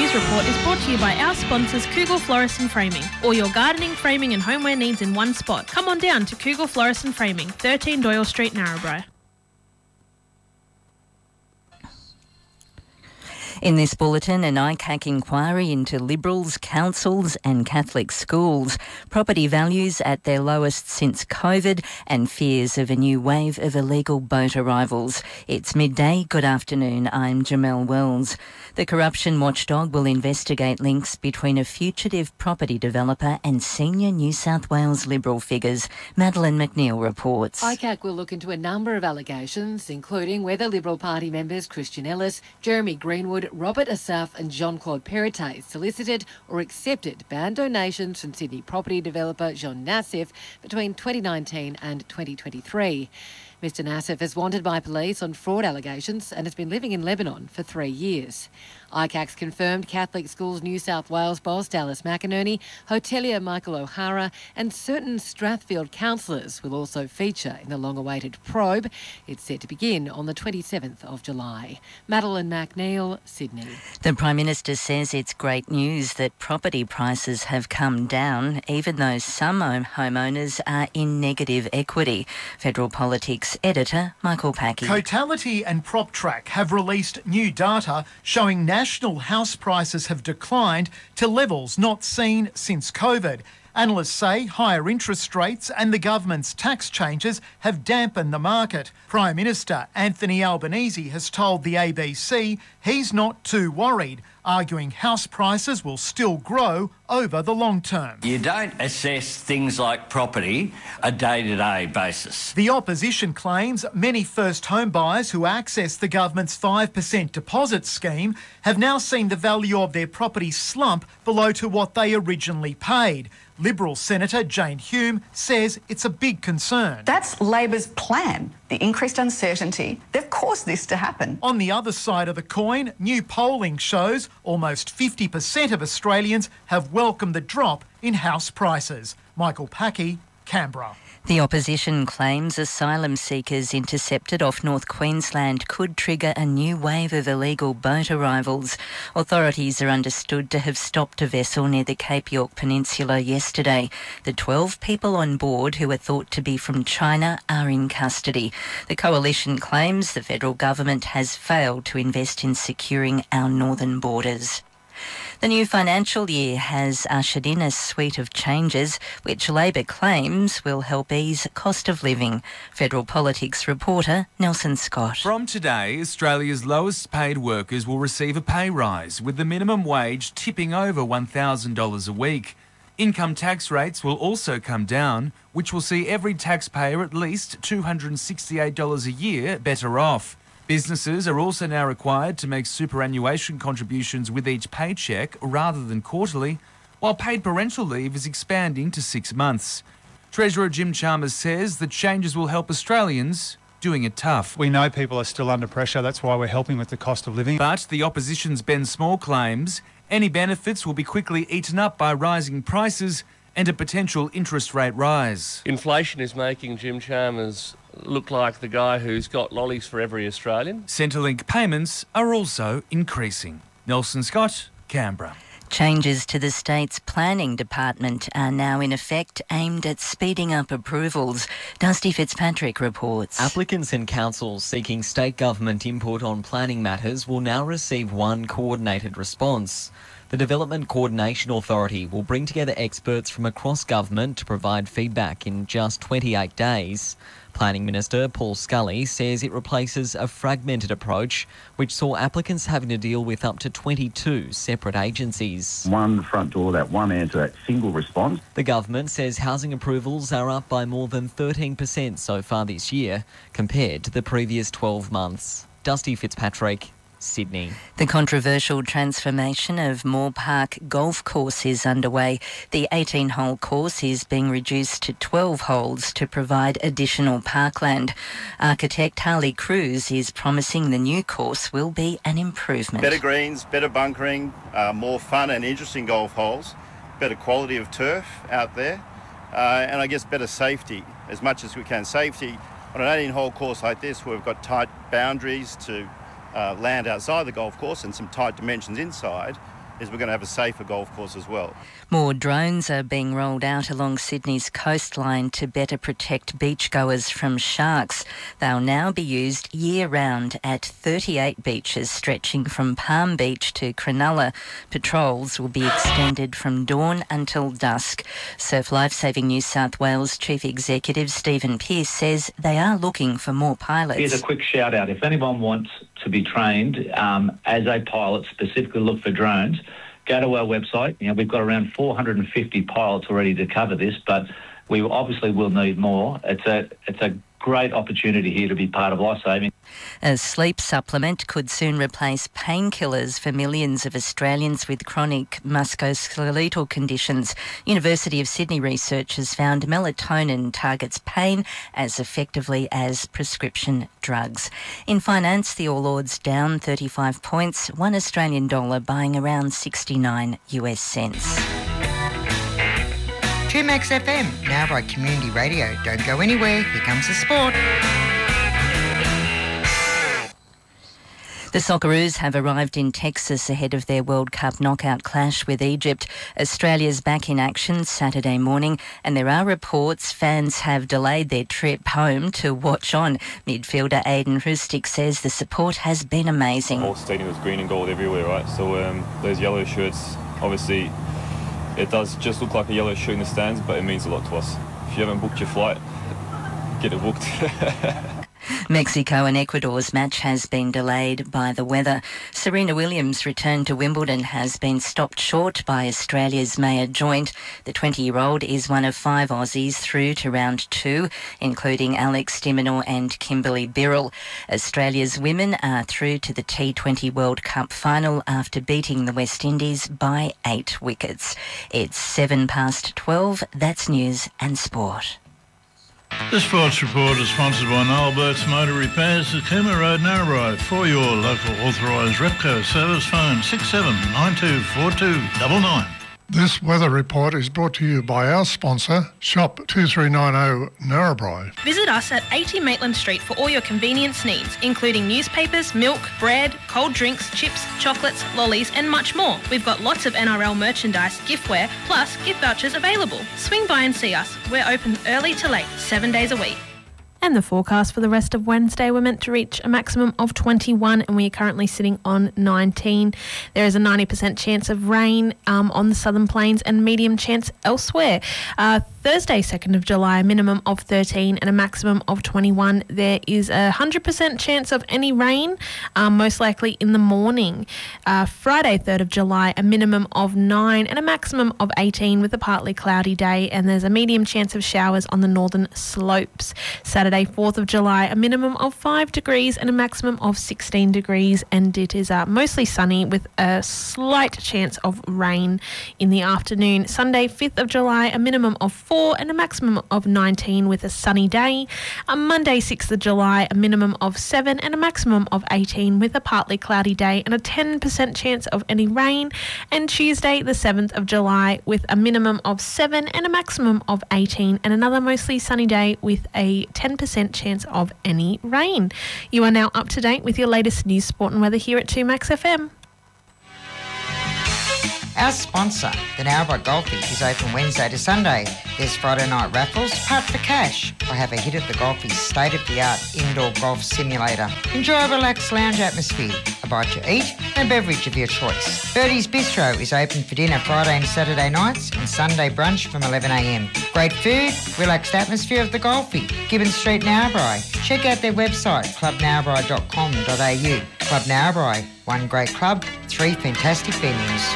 News Report is brought to you by our sponsors Kugel Florist and Framing. All your gardening, framing and homeware needs in one spot. Come on down to Kugel Florist and Framing, 13 Doyle Street, Narrabri. In this bulletin, an ICAC inquiry into Liberals, councils and Catholic schools, property values at their lowest since COVID and fears of a new wave of illegal boat arrivals. It's midday. Good afternoon. I'm Jamelle Wells. The corruption watchdog will investigate links between a fugitive property developer and senior New South Wales Liberal figures. Madeleine McNeil reports. ICAC will look into a number of allegations, including whether Liberal Party members Christian Ellis, Jeremy Greenwood, Robert Asaf and Jean-Claude Perrottet solicited or accepted band donations from Sydney property developer Jean Nassif between 2019 and 2023. Mr Nassif is wanted by police on fraud allegations and has been living in Lebanon for 3 years. ICAC's confirmed Catholic Schools New South Wales boss Dallas McInerney, hotelier Michael O'Hara and certain Strathfield councillors will also feature in the long-awaited probe. It's set to begin on the 27th of July. Madeleine McNeil, Sydney. The Prime Minister says it's great news that property prices have come down, even though some homeowners are in negative equity. Federal Politics editor Michael Packey. Cotality and PropTrack have released new data showing national house prices have declined to levels not seen since COVID. Analysts say higher interest rates and the government's tax changes have dampened the market. Prime Minister Anthony Albanese has told the ABC he's not too worried, arguing house prices will still grow over the long term. You don't assess things like property a day-to-day basis. The opposition claims many first home buyers who access the government's 5% deposit scheme have now seen the value of their property slump below to what they originally paid. Liberal Senator Jane Hume says it's a big concern. That's Labor's plan, the increased uncertainty. They've caused this to happen. On the other side of the coin, new polling shows almost 50% of Australians have welcomed the drop in house prices. Michael Packey, Canberra. The opposition claims asylum seekers intercepted off North Queensland could trigger a new wave of illegal boat arrivals. Authorities are understood to have stopped a vessel near the Cape York Peninsula yesterday. The 12 people on board who are thought to be from China are in custody. The coalition claims the federal government has failed to invest in securing our northern borders. The new financial year has ushered in a suite of changes which Labor claims will help ease cost of living. Federal Politics reporter Nelson Scott. From today, Australia's lowest paid workers will receive a pay rise, with the minimum wage tipping over $1,000 a week. Income tax rates will also come down, which will see every taxpayer at least $268 a year better off. Businesses are also now required to make superannuation contributions with each paycheck rather than quarterly, while paid parental leave is expanding to 6 months. Treasurer Jim Chalmers says the changes will help Australians doing it tough. We know people are still under pressure, that's why we're helping with the cost of living. But the opposition's Ben Small claims any benefits will be quickly eaten up by rising prices and a potential interest rate rise. Inflation is making Jim Chalmers look like the guy who's got lollies for every Australian. Centrelink payments are also increasing. Nelson Scott, Canberra. Changes to the state's planning department are now in effect, aimed at speeding up approvals. Dusty Fitzpatrick reports. Applicants and councils seeking state government input on planning matters will now receive one coordinated response. The Development Coordination Authority will bring together experts from across government to provide feedback in just 28 days. Planning Minister Paul Scully says it replaces a fragmented approach which saw applicants having to deal with up to 22 separate agencies. One front door, that one answer, that single response. The government says housing approvals are up by more than 13% so far this year compared to the previous 12 months. Dusty Fitzpatrick, Sydney. The controversial transformation of Moore Park Golf Course is underway. The 18-hole course is being reduced to 12 holes to provide additional parkland. Architect Harley Cruz is promising the new course will be an improvement. Better greens, better bunkering, more fun and interesting golf holes, better quality of turf out there, and I guess better safety, as much as we can. Safety on an 18-hole course like this, where we've got tight boundaries to land outside the golf course and some tight dimensions inside, is we're going to have a safer golf course as well. More drones are being rolled out along Sydney's coastline to better protect beachgoers from sharks. They'll now be used year-round at 38 beaches stretching from Palm Beach to Cronulla. Patrols will be extended from dawn until dusk. Surf Lifesaving New South Wales Chief Executive Stephen Pearce says they are looking for more pilots. Here's a quick shout out. If anyone wants to be trained as a pilot, specifically look for drones, go to our website. We've got around 450 pilots already to cover this, but we obviously will need more. It's a great opportunity here to be part of lifesaving. A sleep supplement could soon replace painkillers for millions of Australians with chronic musculoskeletal conditions. University of Sydney researchers found melatonin targets pain as effectively as prescription drugs. In finance, the All Ords down 35 points, $1 Australian buying around 69 US cents. 2Max FM, now by Community Radio. Don't go anywhere, here comes the sport. The Socceroos have arrived in Texas ahead of their World Cup knockout clash with Egypt. Australia's back in action Saturday morning, and there are reports fans have delayed their trip home to watch on. Midfielder Aiden Hrustic says the support has been amazing. The whole stadium was green and gold everywhere, right? So those yellow shirts, obviously, it does just look like a yellow shirt in the stands, but it means a lot to us. If you haven't booked your flight, get it booked. Mexico and Ecuador's match has been delayed by the weather. Serena Williams' return to Wimbledon has been stopped short by Australia's Maya Joint. The 20-year-old is one of 5 Aussies through to round 2, including Alex de Minaur and Kimberly Birrell. Australia's women are through to the T20 World Cup final after beating the West Indies by 8 wickets. It's 12:07. That's news and sport. The Sports Report is sponsored by Noel Burke's Motor Repairs at Cooma Road, Narrabri. For your local authorised Repco service, phone 67924299. This weather report is brought to you by our sponsor, Shop 2390 Narrabri. Visit us at 80 Maitland Street for all your convenience needs, including newspapers, milk, bread, cold drinks, chips, chocolates, lollies and much more. We've got lots of NRL merchandise, giftware, plus gift vouchers available. Swing by and see us. We're open early to late, 7 days a week. And the forecast for the rest of Wednesday, we're meant to reach a maximum of 21 and we are currently sitting on 19. There is a 90% chance of rain on the southern plains and medium chance elsewhere. Thursday, 2nd of July, a minimum of 13 and a maximum of 21. There is a 100% chance of any rain, most likely in the morning. Friday, 3rd of July, a minimum of 9 and a maximum of 18 with a partly cloudy day, and there's a medium chance of showers on the northern slopes. Saturday, 4th of July, a minimum of 5 degrees and a maximum of 16 degrees, and it is mostly sunny with a slight chance of rain in the afternoon. Sunday, 5th of July, a minimum of 4 and a maximum of 19 with a sunny day. On Monday, 6th of July, a minimum of 7 and a maximum of 18 with a partly cloudy day and a 10% chance of any rain. And Tuesday, the 7th of July, with a minimum of 7 and a maximum of 18 and another mostly sunny day with a 10% chance of any rain. You are now up to date with your latest news, sport and weather here at 2Max FM. Our sponsor, the Narrabri Golfies, is open Wednesday to Sunday. There's Friday night raffles, part for cash, or have a hit at the Golfies' state-of-the-art indoor golf simulator. Enjoy a relaxed lounge atmosphere, a bite to eat and a beverage of your choice. Birdie's Bistro is open for dinner Friday and Saturday nights and Sunday brunch from 11 a.m. Great food, relaxed atmosphere of the Golfie. Gibbon Street, Narrabri. Check out their website, clubnarrabri.com.au. Club Narrabri, one great club, 3 fantastic venues.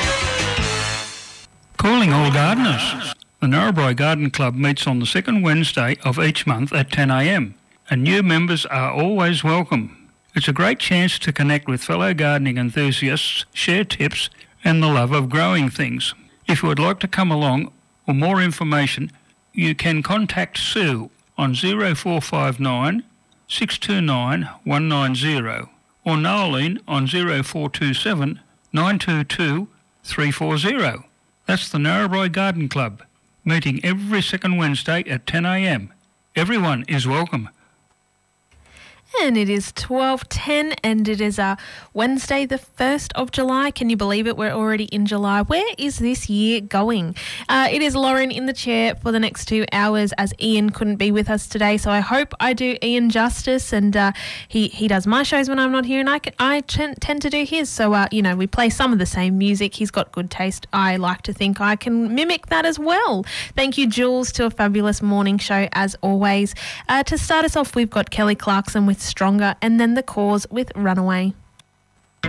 Calling all gardeners. The Narrabri Garden Club meets on the second Wednesday of each month at 10 a.m. and new members are always welcome. It's a great chance to connect with fellow gardening enthusiasts, share tips and the love of growing things. If you would like to come along or more information, you can contact Sue on 0459 629 190 or Noeline on 0427 922 340. That's the Narrabri Garden Club, meeting every second Wednesday at 10 a.m. Everyone is welcome. And it is 12:10 and it is Wednesday the 1st of July. Can you believe it? We're already in July. Where is this year going? It is Lauren in the chair for the next 2 hours as Ian couldn't be with us today. So I hope I do Ian justice, and he does my shows when I'm not here, and I tend to do his. So, we play some of the same music. He's got good taste. I like to think I can mimic that as well. Thank you, Jules, to a fabulous morning show as always. To start us off, we've got Kelly Clarkson with Stronger, and then The Cause with Runaway.